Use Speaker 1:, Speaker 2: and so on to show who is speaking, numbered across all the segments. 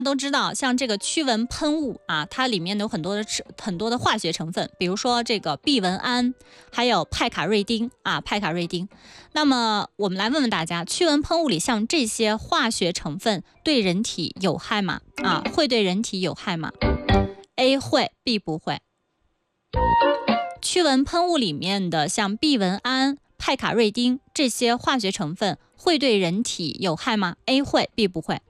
Speaker 1: 都知道，像这个驱蚊喷雾啊，它里面有很多的化学成分，比如说这个避蚊胺，还有派卡瑞丁啊，派卡瑞丁。那么我们来问问大家，驱蚊喷雾里像这些化学成分对人体有害吗？啊，会对人体有害吗 ？A 会，B 不会。驱蚊喷雾里面的像避蚊胺、派卡瑞丁这些化学成分会对人体有害吗 ？A 会，B 不会。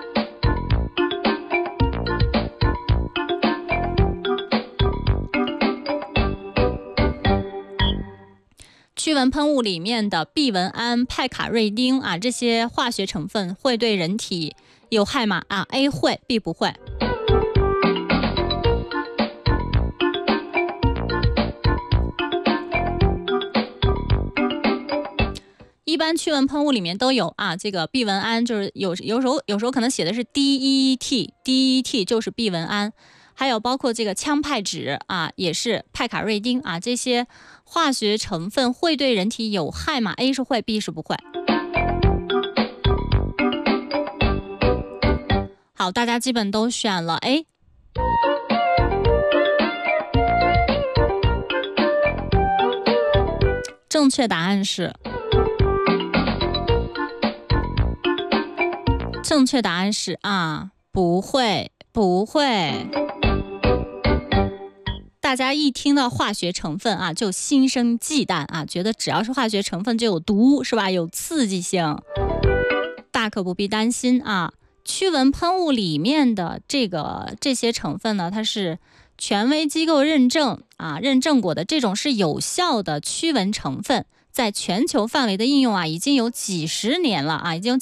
Speaker 1: 驱蚊喷雾里面的避蚊胺、派卡瑞丁啊，这些化学成分会对人体有害吗？啊 ，A 会，B 不会。一般驱蚊喷雾里面都有啊，这个避蚊胺就是有时候可能写的是 DEET 就是避蚊胺，还有包括这个羟派酯啊，也是派卡瑞丁啊，这些化学成分会对人体有害吗 ？A 是会 ，B 是不会。好，大家基本都选了 A。正确答案是。正确答案是啊，不会。大家一听到化学成分啊，就心生忌惮啊，觉得只要是化学成分就有毒，是吧？有刺激性，大可不必担心啊。驱蚊喷雾里面的这些成分呢，它是权威机构认证过的，这种是有效的驱蚊成分，在全球范围的应用啊，已经有几十年了。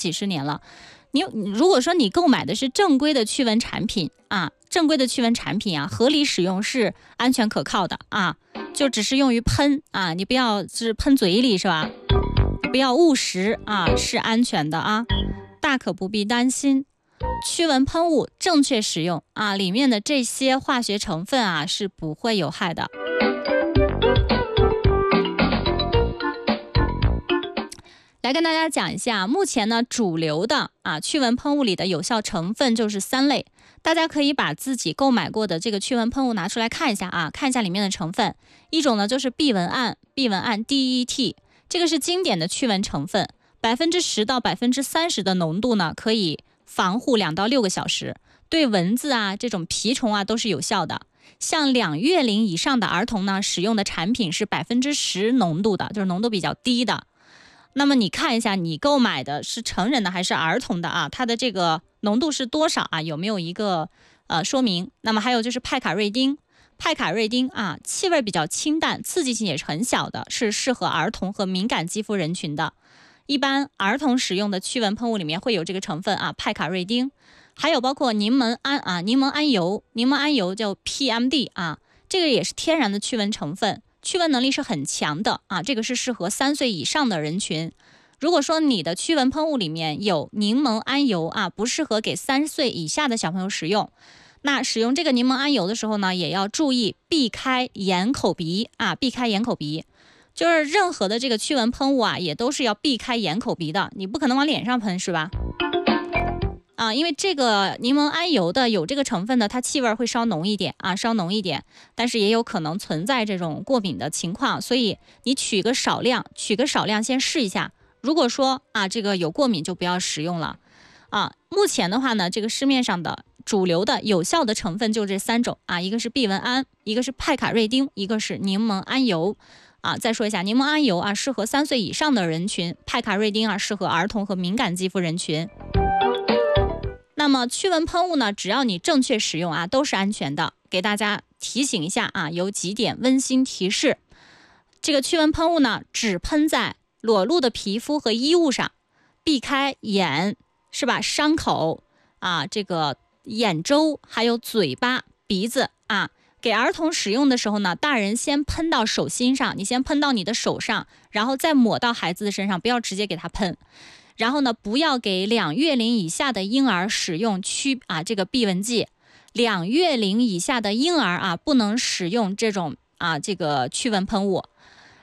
Speaker 1: 如果说你购买的是正规的驱蚊产品啊，合理使用是安全可靠的啊，就只是用于喷啊，你不要是喷嘴里是吧？你不要误食啊，是安全的啊，大可不必担心。驱蚊喷雾正确使用啊，里面的这些化学成分啊是不会有害的。来跟大家讲一下，目前呢主流的驱蚊喷雾里的有效成分就是3类，大家可以把自己购买过的这个驱蚊喷雾拿出来看一下啊，看一下里面的成分。一种呢就是避蚊胺 DEET， 这个是经典的驱蚊成分，10%到30%的浓度呢可以防护2到6个小时，对蚊子啊这种蜱虫啊都是有效的。像2月龄以上的儿童呢，使用的产品是10%浓度的，就是浓度比较低的。那么你看一下，你购买的是成人的还是儿童的啊？它的这个浓度是多少啊？有没有一个说明？那么还有就是派卡瑞丁啊，气味比较清淡，刺激性也是很小的，是适合儿童和敏感肌肤人群的。一般儿童使用的驱蚊喷雾里面会有这个成分啊，派卡瑞丁，还有包括柠檬胺油叫 PMD 啊，这个也是天然的驱蚊成分。驱蚊能力是很强的啊，这个是适合3岁以上的人群。如果说你的驱蚊喷雾里面有柠檬胺油啊，不适合给3岁以下的小朋友使用。那使用这个柠檬胺油的时候呢，也要注意避开眼口鼻啊，就是任何的这个驱蚊喷雾啊，也都是要避开眼口鼻的，你不可能往脸上喷，是吧？因为这个柠檬胺油的有这个成分的，它气味会稍浓一点，但是也有可能存在这种过敏的情况，所以你取个少量先试一下。如果说这个有过敏就不要使用了目前的话呢，这个市面上的主流的有效的成分就这3种一个是避蚊胺，一个是派卡瑞丁，一个是柠檬胺油再说一下，柠檬胺油适合3岁以上的人群，派卡瑞丁适合儿童和敏感肌肤人群。那么驱蚊喷雾呢，只要你正确使用都是安全的。给大家提醒一下有几点温馨提示。这个驱蚊喷雾呢，只喷在裸露的皮肤和衣物上，避开眼是吧？伤口这个眼周还有嘴巴、鼻子给儿童使用的时候呢，大人先喷到手心上，你先喷到你的手上，然后再抹到孩子的身上，不要直接给他喷。然后呢，不要给2月龄以下的婴儿使用这个避蚊剂。2月龄以下的婴儿不能使用这种这个驱蚊喷雾。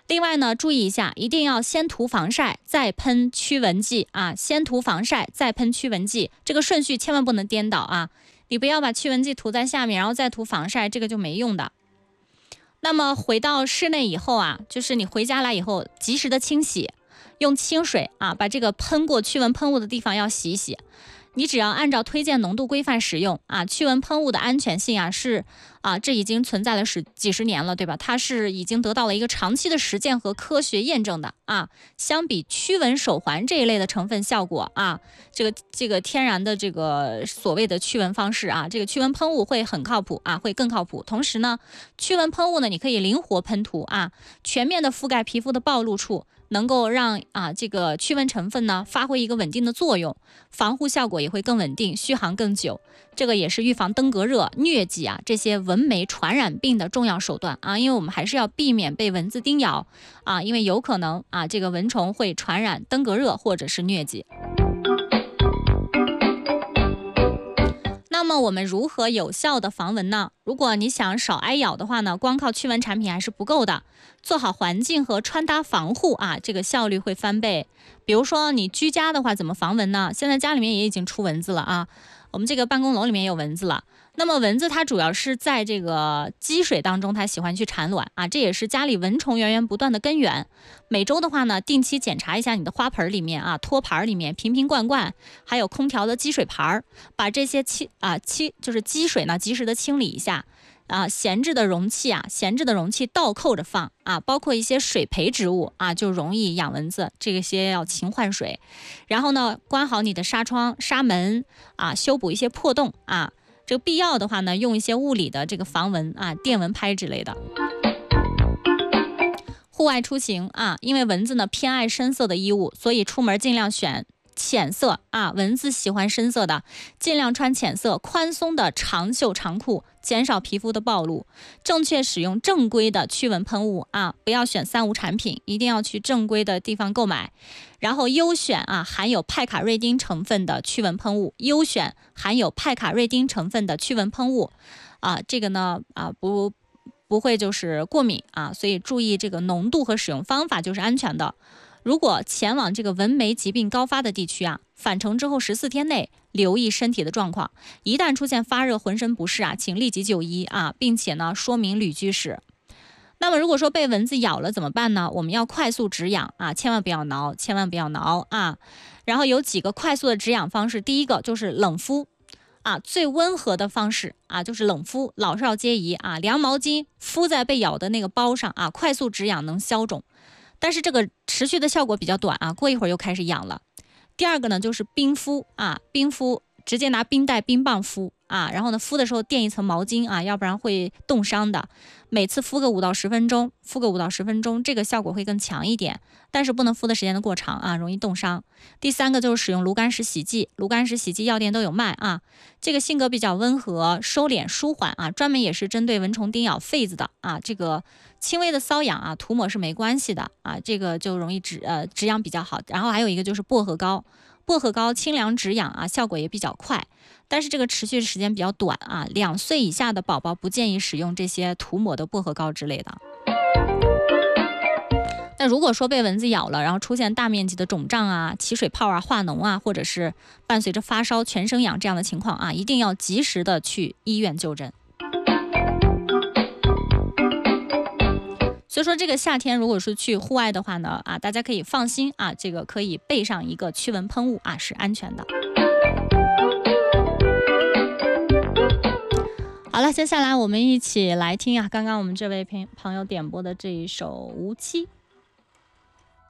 Speaker 1: 另外呢，注意一下，一定要先涂防晒，再喷驱蚊剂啊！先涂防晒，再喷驱蚊剂，这个顺序千万不能颠倒啊！你不要把驱蚊剂涂在下面，然后再涂防晒，这个就没用的。那么回到室内以后啊，就是你回家来以后，及时的清洗，用清水啊，把这个喷过驱蚊喷雾的地方要洗一洗。你只要按照推荐浓度规范使用啊，驱蚊喷雾的安全性这已经存在了几十年了，对吧？它是已经得到了一个长期的实践和科学验证的啊。相比驱蚊手环这一类的成分效果啊，这个天然的这个所谓的驱蚊方式啊，这个驱蚊喷雾会很靠谱啊，会更靠谱。同时呢，驱蚊喷雾呢，你可以灵活喷涂啊，全面的覆盖皮肤的暴露处。能够让这个驱蚊成分呢发挥一个稳定的作用，防护效果也会更稳定，续航更久。这个也是预防登革热、疟疾这些蚊媒传染病的重要手段啊，因为我们还是要避免被蚊子叮咬啊，因为有可能这个蚊虫会传染登革热或者是疟疾。那么我们如何有效的防蚊呢？如果你想少挨咬的话呢，光靠驱蚊产品还是不够的，做好环境和穿搭防护这个效率会翻倍。比如说你居家的话，怎么防蚊呢？现在家里面也已经出蚊子了我们这个办公楼里面也有蚊子了。那么蚊子它主要是在这个积水当中，它喜欢去产卵这也是家里蚊虫源源不断的根源。每周的话呢，定期检查一下你的花盆里面托盘里面瓶瓶罐罐，还有空调的积水盘，把这些就是积水呢及时的清理一下闲置的容器倒扣着放包括一些水培植物就容易养蚊子，这些要勤换水。然后呢，关好你的纱窗、纱门修补一些破洞这个必要的话呢，用一些物理的这个防蚊电蚊拍之类的。户外出行因为蚊子呢偏爱深色的衣物，所以出门尽量选浅色蚊子喜欢深色的，尽量穿浅色宽松的长袖长裤，减少皮肤的暴露。正确使用正规的驱蚊喷雾不要选三无产品，一定要去正规的地方购买。然后优选含有派卡瑞丁成分的驱蚊喷雾，优选含有派卡瑞丁成分的驱蚊喷雾这个呢不会就是过敏所以注意这个浓度和使用方法就是安全的。如果前往这个蚊媒疾病高发的地区返程之后14天内留意身体的状况，一旦出现发热、浑身不适请立即就医并且呢说明旅居史。那么如果说被蚊子咬了怎么办呢？我们要快速止痒千万不要挠，千万不要挠然后有几个快速的止痒方式，第一个就是冷敷最温和的方式就是冷敷，老少皆宜凉毛巾敷在被咬的那个包上快速止痒，能消肿。但是这个持续的效果比较短过一会儿又开始痒了。第二个呢就是冰敷冰敷直接拿冰袋、冰棒敷然后呢敷的时候垫一层毛巾要不然会冻伤的。每次敷个5到10分钟，这个效果会更强一点，但是不能敷的时间的过长容易冻伤。第三个就是使用炉甘石洗剂，炉甘石洗剂药店都有卖这个性格比较温和，收敛舒缓专门也是针对蚊虫叮咬痱子的这个轻微的瘙痒涂抹是没关系的这个就容易止痒比较好。然后还有一个就是薄荷膏，薄荷膏清凉止痒效果也比较快，但是这个持续时间比较短2岁以下的宝宝不建议使用这些涂抹的薄荷膏之类的。那如果说被蚊子咬了，然后出现大面积的肿胀起水泡化脓或者是伴随着发烧、全身痒这样的情况一定要及时的去医院就诊。所以说这个夏天如果是去户外的话呢大家可以放心这个可以备上一个驱蚊喷雾是安全的。好了，接下来我们一起来听刚刚我们这位朋友点播的这一首《无期》。